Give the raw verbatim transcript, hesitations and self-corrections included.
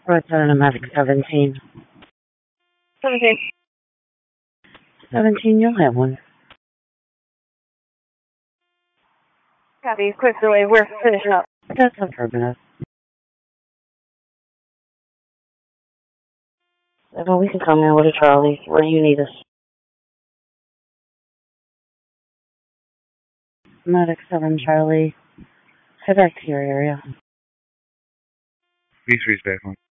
What's on a Mavic seventeen? seventeen. seventeen, you'll have one. Copy. Quick delay. We're finishing up. That's affirmative. Well, we can come in with a Charlie. Where do you need us? Medic seven Charlie. Head back to your area. V three's back on.